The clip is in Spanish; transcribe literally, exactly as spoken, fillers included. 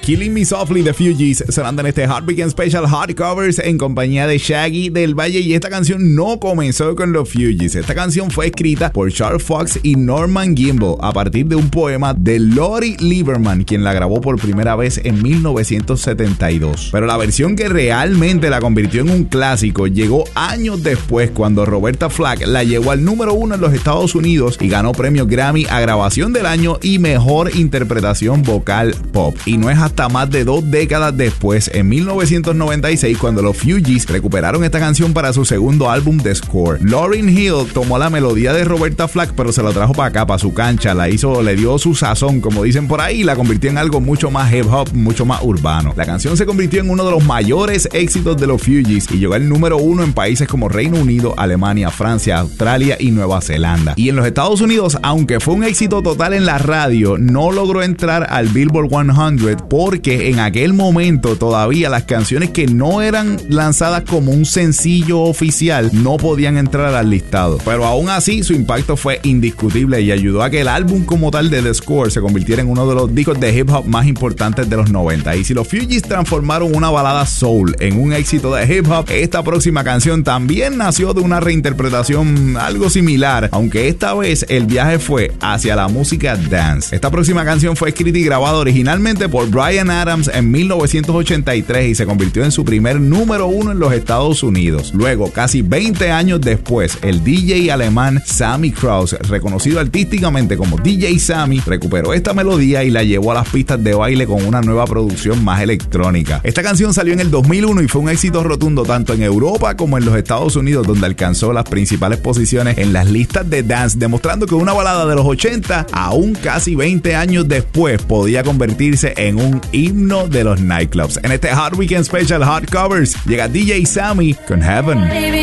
Killing Me Softly de Fugees sonando en este Hot Weekend Special Hot Covers en compañía de Shaggy del Valle. Y esta canción no comenzó con los Fugees. Esta canción fue escrita por Charles Fox y Norman Gimbel a partir de un poema de Lori Lieberman, quien la grabó por primera vez en mil novecientos setenta y dos. Pero la versión que realmente la convirtió en un clásico llegó años después, cuando Roberta Flack la llevó al número uno en los Estados Unidos y ganó premio Grammy a Grabación del Año y Mejor Interpretación Vocal Pop. Y no es hasta más de dos décadas después, en mil novecientos noventa y seis, cuando los Fugees recuperaron esta canción para su segundo álbum The Score. Lauryn Hill tomó la melodía de Roberta Flack, pero se la trajo para acá, para su cancha, la hizo, le dio su sazón, como dicen por ahí, y la convirtió en algo mucho más hip hop, mucho más urbano. La canción se convirtió en uno de los mayores éxitos de los Fugees y llegó al número uno en países como Reino Unido, Alemania, Francia, Australia y Nueva Zelanda. Y en los Estados Unidos, aunque fue un éxito total en la radio, no logró entrar al Billboard cien porque en aquel momento todavía las canciones que no eran lanzadas como un sencillo oficial no podían entrar al listado. Pero aún así su impacto fue indiscutible y ayudó a que el álbum como tal de The Score se convirtiera en uno de los discos de hip hop más importantes de los noventa. Y si los Fugees transformaron una balada soul en un éxito de hip hop, esta próxima canción también nació de una reinterpretación algo similar, aunque esta vez el viaje fue hacia la música dance. Esta próxima canción fue escrita y grabada originalmente por Bryan Adams en mil novecientos ochenta y tres y se convirtió en su primer número uno en los Estados Unidos. Luego, casi veinte años después, el D J alemán Sammy Kraus, reconocido artísticamente como D J Sammy, recuperó esta melodía y la llevó a las pistas de baile con una nueva producción más electrónica. Esta canción salió en el dos mil uno y fue un éxito rotundo tanto en Europa como en los Estados Unidos, donde alcanzó las principales posiciones en las listas de dance, demostrando que una balada de los ochenta, aún casi veinte años después, podía convertirse en un himno de los nightclubs. En este Hot Weekend Special Hot Covers llega D J Sammy con Heaven.